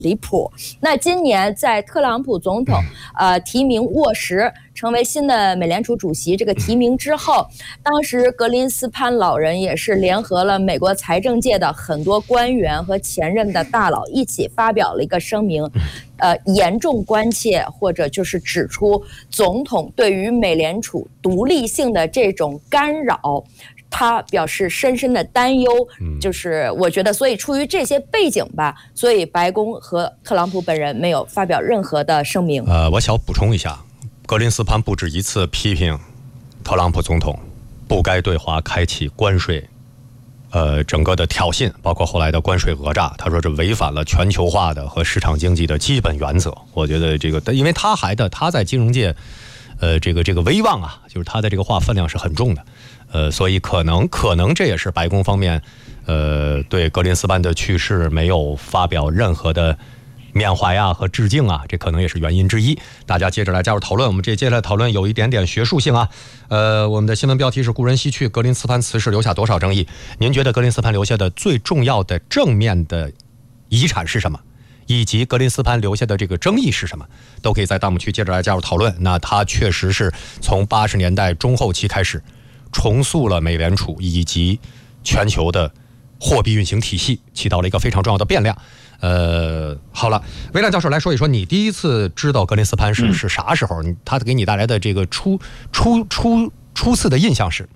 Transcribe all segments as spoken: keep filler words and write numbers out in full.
离谱。那今年在特朗普总统呃提名沃什成为新的美联储主席这个提名之后，当时格林斯潘老人也是联合了美国财政界的很多官员和前任的大佬一起发表了一个声明，呃，严重关切或者就是指出总统对于美联储独立性的这种干扰。他表示深深的担忧，就是我觉得，所以出于这些背景吧，所以白宫和特朗普本人没有发表任何的声明。 呃，我想补充一下，格林斯潘不止一次批评特朗普总统不该对华开启关税，呃，整个的挑衅，包括后来的关税讹诈，他说这违反了全球化的和市场经济的基本原则。我觉得这个，因为他还的他在金融界，呃，这个这个威望啊，就是他的这个话分量是很重的。呃，所以可能可能这也是白宫方面，呃，对格林斯潘的去世没有发表任何的缅怀啊和致敬啊，这可能也是原因之一。大家接着来加入讨论，我们这接下来讨论有一点点学术性啊。呃，我们的新闻标题是故人西去，格林斯潘辞世留下多少争议？您觉得格林斯潘留下的最重要的正面的遗产是什么？以及格林斯潘留下的这个争议是什么？都可以在弹幕区接着来加入讨论。那他确实是从八十年代中后期开始。重塑了美联储以及全球的货币运行体系，起到了一个非常重要的变量。呃，好了，威廉教授来说一说，你第一次知道格林斯潘是、嗯、是啥时候？他给你带来的这个初初初初次的印象是？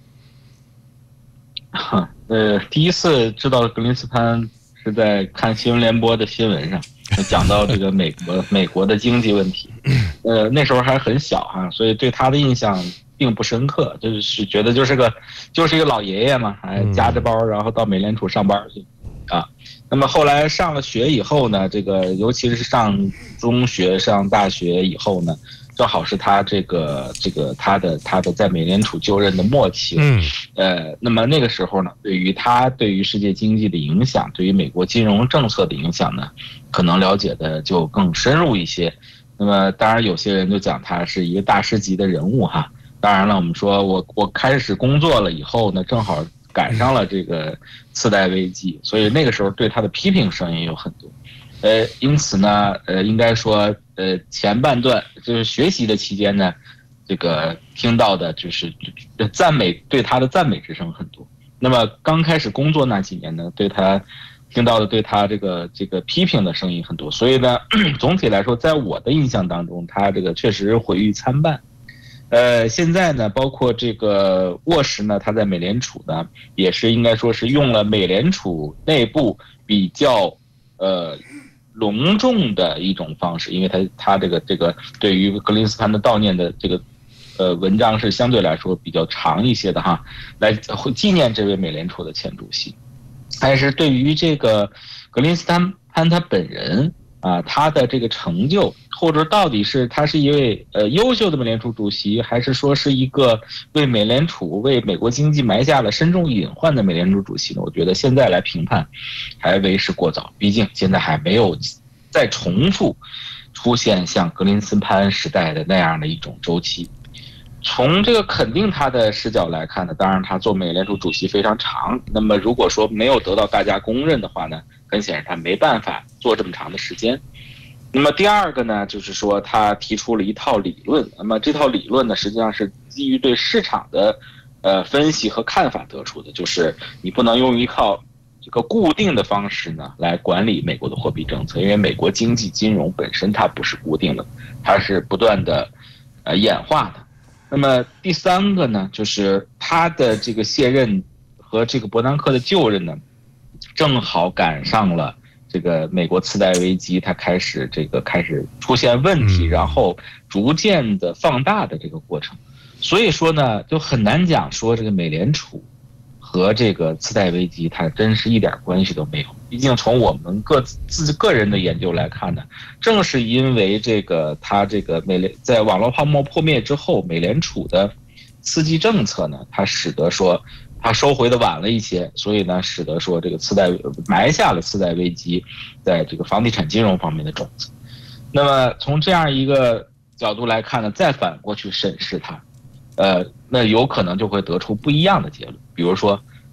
呃，第一次知道格林斯潘是在看新闻联播的新闻上讲到这个美国美国的经济问题。呃，那时候还很小哈、啊，所以对他的印象并不深刻，就是觉得就是个就是一个老爷爷嘛，还夹着包，然后到美联储上班去啊。那么后来上了学以后呢，这个尤其是上中学、上大学以后呢，正好是他这个这个他的他的在美联储就任的末期。嗯，呃，那么那个时候呢，对于他对于世界经济的影响，对于美国金融政策的影响呢，可能了解的就更深入一些。那么当然有些人就讲他是一个大师级的人物哈。当然了，我们说我我开始工作了以后呢，正好赶上了这个次贷危机，所以那个时候对他的批评声音有很多。呃，因此呢，呃，应该说，呃，前半段就是学习的期间呢，这个听到的就是赞美，对他的赞美之声很多。那么刚开始工作那几年呢，对他听到的对他这个这个批评的声音很多。所以呢，总体来说，在我的印象当中，他这个确实毁誉参半。呃，现在呢，包括这个沃什呢，他在美联储呢，也是应该说是用了美联储内部比较呃隆重的一种方式，因为他他这个这个对于格林斯潘的悼念的这个呃文章是相对来说比较长一些的哈，来纪念这位美联储的前主席。但是对于这个格林斯潘他本人啊，他的这个成就，或者到底是他是一位呃优秀的美联储主席，还是说是一个为美联储、为美国经济埋下了深重隐患的美联储主席呢？我觉得现在来评判还为时过早，毕竟现在还没有再重复出现像格林斯潘时代的那样的一种周期。从这个肯定他的视角来看呢，当然他做美联储主席非常长，那么如果说没有得到大家公认的话呢，很显然他没办法做这么长的时间。那么第二个呢，就是说他提出了一套理论，那么这套理论呢，实际上是基于对市场的呃分析和看法得出的，就是你不能用一套这个固定的方式呢来管理美国的货币政策，因为美国经济金融本身它不是固定的，它是不断的呃演化的。那么第三个呢，就是他的这个卸任和这个伯南克的就任呢，正好赶上了这个美国次贷危机，它开始这个开始出现问题，然后逐渐的放大的这个过程。所以说呢，就很难讲说这个美联储和这个次贷危机它真是一点关系都没有。毕竟从我们各自个人的研究来看呢，正是因为这个它这个美联在网络泡沫破灭之后，美联储的刺激政策呢，它使得说它收回的晚了一些，所以呢，使得说这个次贷埋下了次贷危机在这个房地产金融方面的种子。那么从这样一个角度来看呢，再反过去审视它，呃，那有可能就会得出不一样的结论。比如说，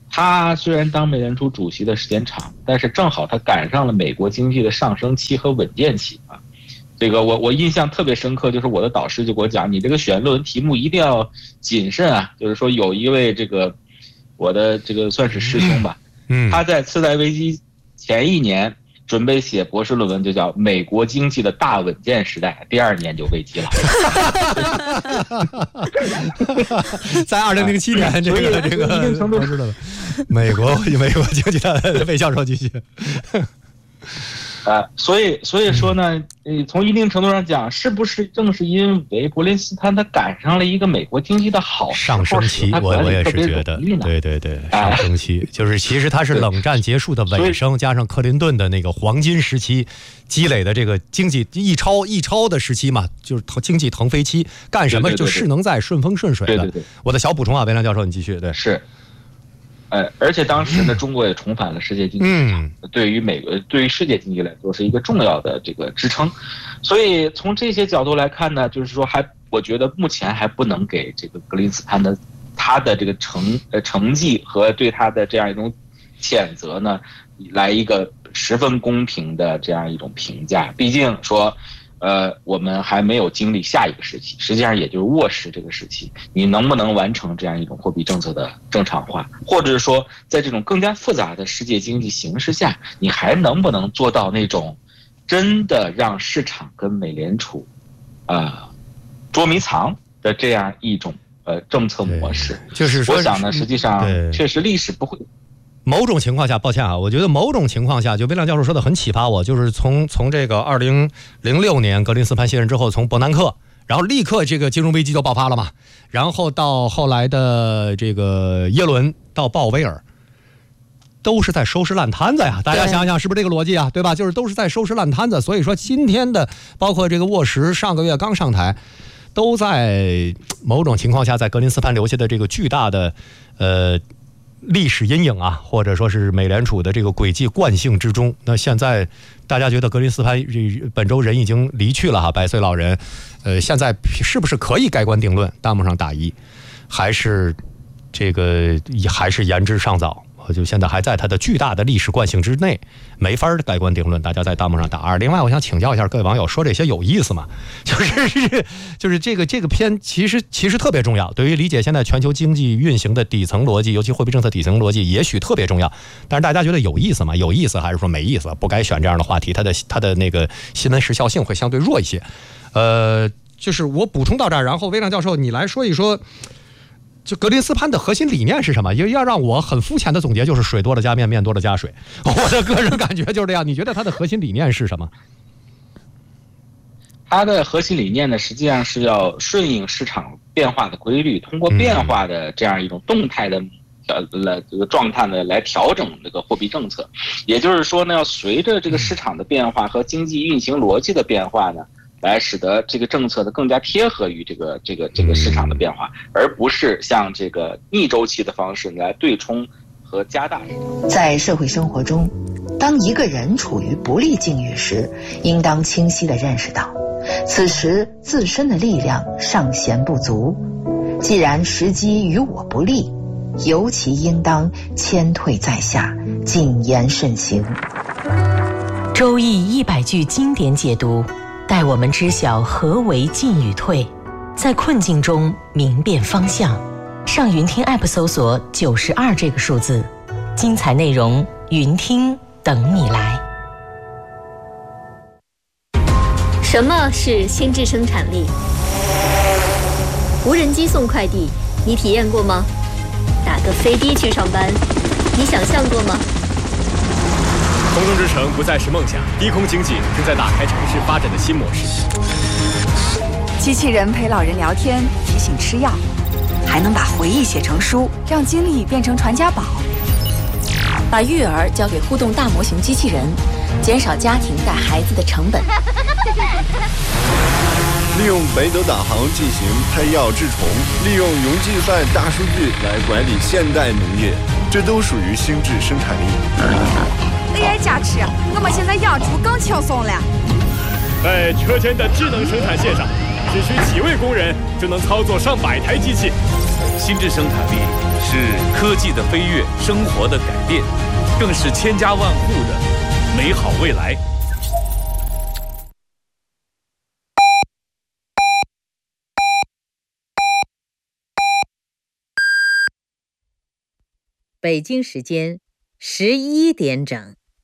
他虽然当美联储主席的时间长，但是正好他赶上了美国经济的上升期和稳健期啊。这个我我印象特别深刻，就是我的导师就给我讲，你这个选论文题目一定要谨慎啊。就是说有一位这个我的这个算是师兄吧， 嗯，他在次贷危机前一年准备写博士论文，就叫《美国经济的大稳健时代》，第二年就危机了。 在二零零七年，这个这个一定程度知道了。美国美国经济的魏教授继续。 呃，所以所以说呢，呃，从一定程度上讲，是不是正是因为伯林斯潘他赶上了一个美国经济的好上升期，我我也是觉得，对对对，上升期、哎、就是其实它是冷战结束的尾声，加上克林顿的那个黄金时期积累的这个经济一超一超的时期嘛，就是经济腾飞期，干什么就势能在，顺风顺水的。 对对对， 我的小补充啊，魏亮教授，你继续。对， 是。呃，而且当时呢，中国也重返了世界经济市场，嗯、对于美国、对于世界经济来说是一个重要的这个支撑。所以从这些角度来看呢，就是说还，我觉得目前还不能给这个格林斯潘的他的这个成呃成绩和对他的这样一种谴责呢，来一个十分公平的这样一种评价。毕竟说。呃，我们还没有经历下一个时期，实际上也就是沃什这个时期，你能不能完成这样一种货币政策的正常化，或者是说，在这种更加复杂的世界经济形势下，你还能不能做到那种真的让市场跟美联储，呃，捉迷藏的这样一种呃政策模式？ 就是说， 我想呢，实际上确实历史不会。 某种情况下，抱歉啊，我觉得某种情况下，就魏亮教授说的很启发我，就是从从这个二零零六年格林斯潘卸任之后，从伯南克，然后立刻这个金融危机就爆发了嘛，然后到后来的这个耶伦到鲍威尔，都是在收拾烂摊子呀，大家想想是不是这个逻辑啊，对吧？就是都是在收拾烂摊子，所以说今天的包括这个沃什上个月刚上台，都在某种情况下在格林斯潘留下的这个巨大的呃。历史阴影啊，或者说是美联储的这个轨迹惯性之中。那现在大家觉得格林斯潘本周人已经离去了哈，百岁老人，呃，现在是不是可以盖棺定论？弹幕上打一，还是这个还是言之尚早？就现在还在他的巨大的历史惯性之内，没法盖棺定论。大家在弹幕上打二。另外，我想请教一下各位网友，说这些有意思吗？就是就是这个这个片其实其实特别重要，对于理解现在全球经济运行的底层逻辑，尤其货币政策底层逻辑，也许特别重要。但是大家觉得有意思吗？有意思还是说没意思？不该选这样的话题，它的它的那个新闻时效性会相对弱一些。呃，就是我补充到这儿，然后魏亮教授你来说一说。就格林斯潘的核心理念是什么？因为要让我很肤浅的总结，就是水多了加面，面多了加水。我的个人感觉就是这样。你觉得他的核心理念是什么？ 他的核心理念呢，实际上是要顺应市场变化的规律，通过变化的这样一种动态的呃来这个状态呢，来调整这个货币政策。也就是说呢，要随着这个市场的变化和经济运行逻辑的变化呢。来使得这个政策的更加贴合于这个这个这个市场的变化，而不是像这个逆周期的方式来对冲和加大。 在社会生活中，当一个人处于不利境遇时，应当清晰地认识到，此时自身的力量尚显不足。既然时机与我不利，尤其应当谦退在下，谨言慎行。 周易一百句经典解读。带我们知晓何为进与退，在困境中明辨方向。上云听 App 搜索九十二这个数字，精彩内容云听等你来。 什么是心智生产力？无人机送快递，你体验过吗？打个飞的去上班，你想象过吗？ 空中之城不再是梦想，低空经济正在打开城市发展的新模式。 机器人陪老人聊天，提醒吃药，还能把回忆写成书，让经历变成传家宝。把育儿交给互动大模型机器人，减少家庭带孩子的成本。 利用北斗导航进行拆药治虫，利用云计算大数据来管理现代农业，这都属于心智生产力。 A I 加持，我们现在养猪更轻松了。 在车间的智能生产线上，只需几位工人就能操作上百台机器。 心智生产力是科技的飞跃，生活的改变，更是千家万户的美好未来。 北京时间十一点整。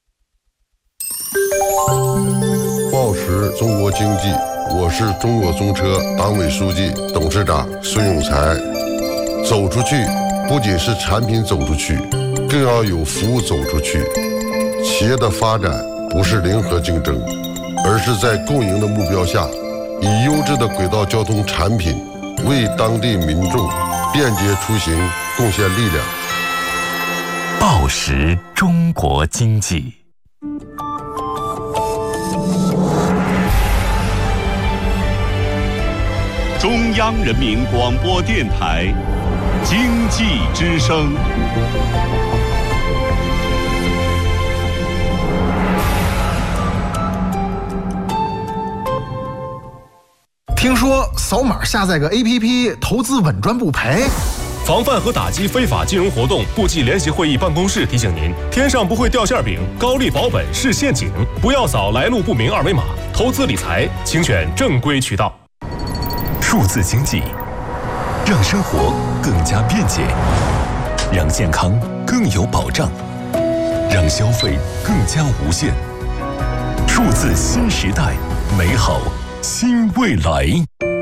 报时中国经济，我是中国中车党委书记、董事长孙永才。走出去，不仅是产品走出去，更要有服务走出去。企业的发展不是零和竞争，而是在共赢的目标下，以优质的轨道交通产品为当地民众便捷出行贡献力量。 报时中国经济。中央人民广播电台经济之声。 听说扫码下载个 A P P 投资稳赚不赔。 防范和打击非法金融活动部际联席会议办公室提醒您：天上不会掉馅饼，高利保本是陷阱，不要扫来路不明二维码。投资理财，请选正规渠道。 数字经济，让生活更加便捷，让健康更有保障，让消费更加无限。数字新时代，美好新未来。